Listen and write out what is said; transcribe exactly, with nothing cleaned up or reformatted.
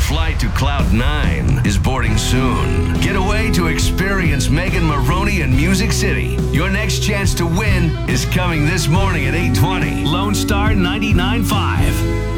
flight to Cloud nine is boarding soon. Get away to experience Megan Maroney in Music City. Your next chance to win is coming this morning at eight twenty. Lone Star ninety-nine point five.